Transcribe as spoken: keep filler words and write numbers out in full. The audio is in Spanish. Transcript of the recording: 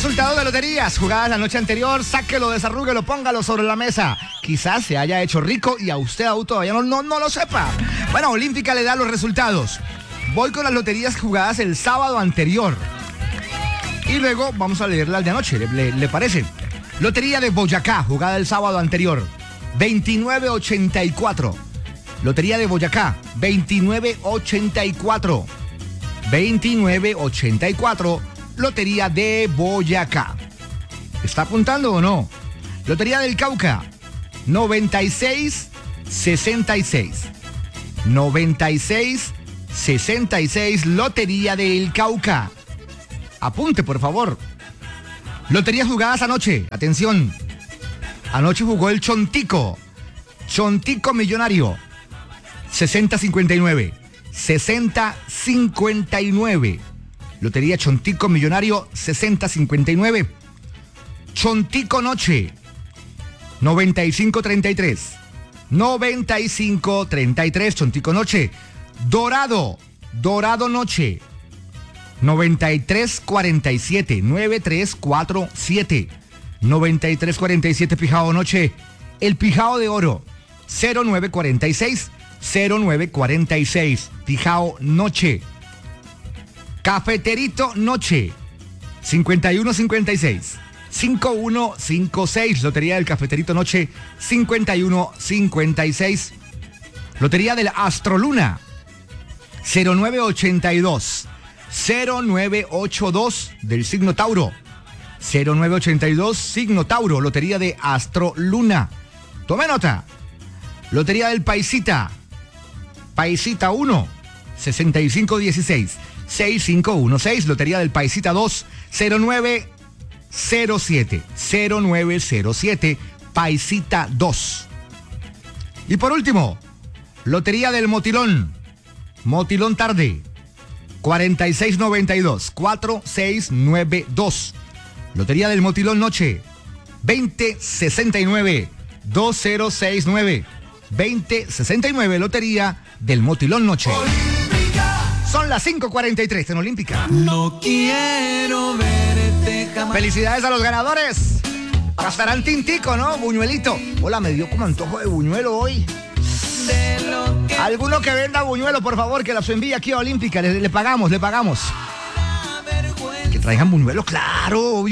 Resultado de loterías jugadas la noche anterior, sáquelo, desarrúguelo, póngalo sobre la mesa. Quizás se haya hecho rico y a usted aún todavía no, no, no lo sepa. Bueno, Olímpica le da los resultados. Voy con las loterías jugadas el sábado anterior. Y luego vamos a leer las de anoche, ¿le, le, le parece? Lotería de Boyacá, jugada el sábado anterior. veintinueve ochenta y cuatro. Lotería de Boyacá, veintinueve ochenta y cuatro. veintinueve ochenta y cuatro. Lotería de Boyacá. ¿Está apuntando o no? Lotería del Cauca, noventa y seis sesenta y seis. noventa y seis sesenta y seis, Lotería del Cauca. Apunte, por favor. Loterías jugadas anoche. Atención. Anoche jugó el Chontico. Chontico Millonario. sesenta cincuenta y nueve. sesenta cincuenta y nueve. Lotería Chontico Millonario sesenta cincuenta y nueve. Chontico Noche noventa y cinco treinta y tres. noventa y cinco treinta y tres. Chontico Noche. Dorado. Dorado Noche noventa y tres cuarenta y siete. noventa y tres cuarenta y siete. noventa y tres cuarenta y siete. Pijao Noche. El Pijao de Oro cero nueve cuarenta y seis. cero nueve cuarenta y seis. Pijao Noche. Cafeterito Noche, cincuenta y uno cincuenta y seis, cincuenta y uno cincuenta y seis. Lotería del Cafeterito Noche, cincuenta y uno cincuenta y seis. Lotería del Astroluna, cero nueve ochenta y dos, cero nueve ochenta y dos del signo Tauro, cero nueve ochenta y dos, signo Tauro. Lotería de Astroluna. Tome nota. Lotería del Paisita, Paisita uno, sesenta y cinco dieciséis. seis cinco uno seis. Lotería del Paisita dos, cero nueve cero siete. cero nueve cero siete. Paisita dos. Y por último, Lotería del Motilón. Motilón Tarde. cuarenta y seis noventa y dos. cuatro seis nueve dos. Lotería del Motilón Noche. veinte sesenta y nueve. dos cero seis nueve. veinte sesenta y nueve. Lotería del Motilón Noche. Son las cinco cuarenta y tres en Olímpica. No quiero verte jamás. Felicidades a los ganadores. Gastarán tintico, ¿no? Buñuelito. Hola, me dio como antojo de buñuelo hoy. Que... Alguno que venda buñuelo, por favor, que los envíe aquí a Olímpica. Le, le pagamos, le pagamos. Que traigan buñuelo, claro, obvio.